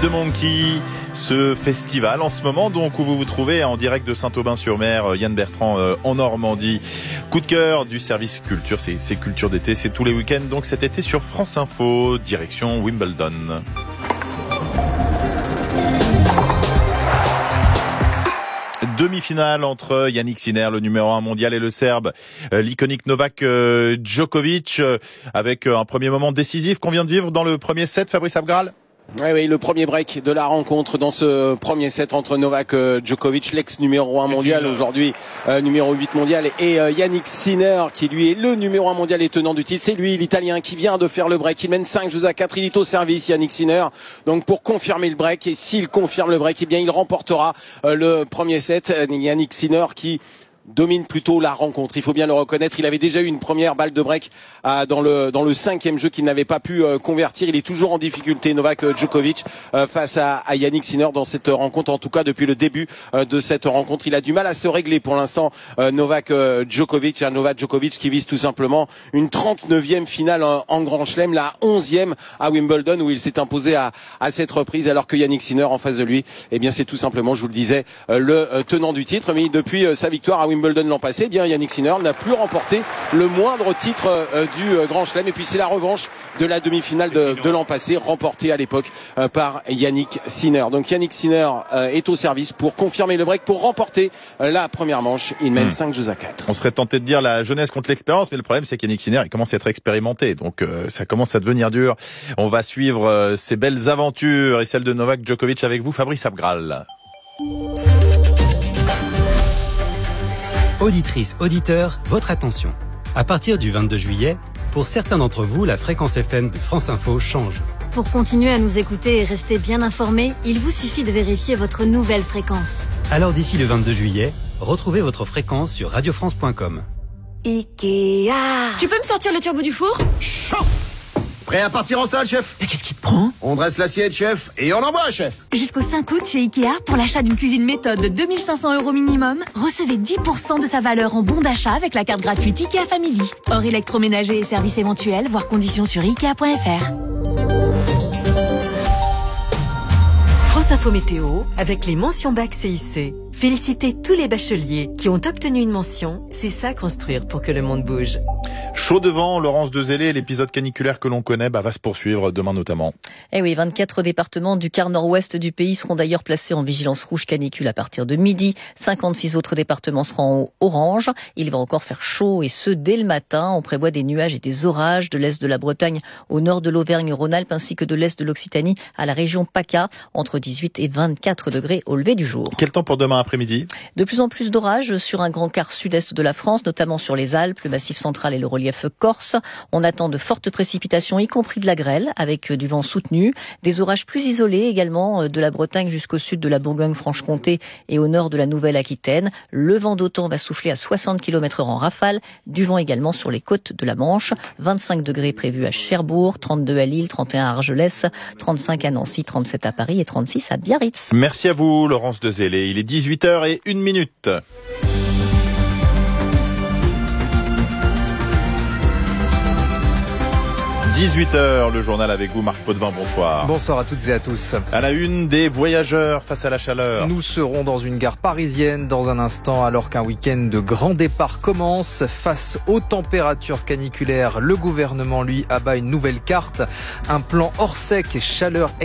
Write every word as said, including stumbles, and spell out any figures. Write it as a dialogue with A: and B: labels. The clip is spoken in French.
A: the Monkey, ce festival en ce moment donc où vous vous trouvez en direct de Saint-Aubin-sur-Mer, Yann Bertrand euh, en Normandie. Coup de cœur du service culture, c'est, c'est culture d'été, c'est tous les week-ends donc cet été sur France Info, direction Wimbledon. Demi-finale entre Jannik Sinner, le numéro un mondial, et le Serbe, l'iconique Novak Djokovic, avec un premier moment décisif qu'on vient de vivre dans le premier set. Fabrice Abgral.
B: Oui, oui, le premier break de la rencontre dans ce premier set entre Novak Djokovic, l'ex numéro un mondial, aujourd'hui euh, numéro huit mondial, et euh, Jannik Sinner, qui lui est le numéro un mondial et tenant du titre. C'est lui, l'Italien, qui vient de faire le break. Il mène cinq jeux à quatre. Il est au service, Jannik Sinner. Donc pour confirmer le break, et s'il confirme le break, eh bien il remportera euh, le premier set. Jannik Sinner qui domine plutôt la rencontre, il faut bien le reconnaître. Il avait déjà eu une première balle de break euh, dans le dans le cinquième jeu qu'il n'avait pas pu euh, convertir. Il est toujours en difficulté, Novak Djokovic, euh, face à, à Jannik Sinner dans cette rencontre. En tout cas, depuis le début euh, de cette rencontre, il a du mal à se régler pour l'instant. Euh, Novak euh, Djokovic, un Novak Djokovic qui vise tout simplement une trente-neuvième finale en, en Grand Chelem, la onzième à Wimbledon où il s'est imposé à, à cette reprise, alors que Jannik Sinner en face de lui, eh bien c'est tout simplement, je vous le disais, euh, le euh, tenant du titre. Mais depuis euh, sa victoire à Wimbledon l'an passé, eh bien Jannik Sinner n'a plus remporté le moindre titre euh, du euh, Grand Chelem. Et puis c'est la revanche de la demi-finale de, de l'an passé, remportée à l'époque euh, par Jannik Sinner. Donc Jannik Sinner euh, est au service pour confirmer le break, pour remporter euh, la première manche. Il mène mmh. cinq jeux à quatre.
A: On serait tenté de dire la jeunesse contre l'expérience, mais le problème c'est que Jannik Sinner il commence à être expérimenté, donc euh, ça commence à devenir dur. On va suivre euh, ces belles aventures et celles de Novak Djokovic avec vous, Fabrice Abgral.
C: Auditrices, auditeurs, votre attention. À partir du vingt-deux juillet, pour certains d'entre vous, la fréquence F M de France Info change.
D: Pour continuer à nous écouter et rester bien informés, il vous suffit de vérifier votre nouvelle fréquence.
C: Alors d'ici le vingt-deux juillet, retrouvez votre fréquence sur radio france point com.
E: Ikea.
F: Tu peux me sortir le turbo du four ?
G: Chaud. Prêt à partir en salle, chef ?
F: Mais qu'est-ce qui te prend ?
G: On dresse l'assiette, chef, et on envoie, chef.
F: Jusqu'au cinq août chez Ikea, pour l'achat d'une cuisine méthode de deux mille cinq cents euros minimum, recevez dix pour cent de sa valeur en bon d'achat avec la carte gratuite Ikea Family. Hors électroménager et services éventuels, voire conditions sur ikea point f r.
E: France Info Météo, avec les mentions bac C I C. Félicitez tous les bacheliers qui ont obtenu une mention. C'est ça construire pour que le monde bouge.
A: Chaud devant, Laurence Dezellé, l'épisode caniculaire que l'on connaît bah, va se poursuivre demain notamment.
H: Eh oui, vingt-quatre départements du quart nord-ouest du pays seront d'ailleurs placés en vigilance rouge canicule à partir de midi. cinquante-six autres départements seront en orange. Il va encore faire chaud et ce dès le matin. On prévoit des nuages et des orages de l'est de la Bretagne au nord de l'Auvergne-Rhône-Alpes ainsi que de l'est de l'Occitanie à la région PACA, entre dix-huit et vingt-quatre degrés au lever du jour.
A: Quel temps pour demain après-midi ?
H: De plus en plus d'orages sur un grand quart sud-est de la France, notamment sur les Alpes, le Massif central et le relief corse. On attend de fortes précipitations, y compris de la grêle, avec du vent soutenu. Des orages plus isolés également de la Bretagne jusqu'au sud de la Bourgogne-Franche-Comté et au nord de la Nouvelle-Aquitaine. Le vent d'automne va souffler à soixante kilomètres heure en rafale. Du vent également sur les côtes de la Manche. vingt-cinq degrés prévus à Cherbourg, trente-deux à Lille, trente et un à Argelès, trente-cinq à Nancy, trente-sept à Paris et trente-six à Biarritz.
A: Merci à vous, Laurence Dezellé. Il est dix-huit heures et une minute. dix-huit heures, le journal avec vous, Marc Potvin, bonsoir.
I: Bonsoir à toutes et à tous.
A: À la une, des voyageurs face à la chaleur.
I: Nous serons dans une gare parisienne dans un instant, alors qu'un week-end de grand départ commence. Face aux températures caniculaires, le gouvernement, lui, abat une nouvelle carte. Un plan hors sec et chaleur